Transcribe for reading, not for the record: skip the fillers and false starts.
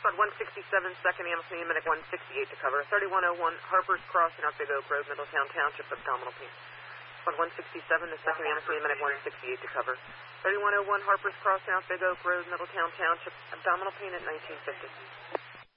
Squad 167, 2nd Amity Medic 168 to cover. 3101 Harper's Crossing off Big Oak Road, Middletown Township, abdominal pain. Squad 167 to 2nd Amity Medic 168 to cover. 3101 Harper's Crossing off Big Oak Road, Middletown Township, abdominal pain at 1950.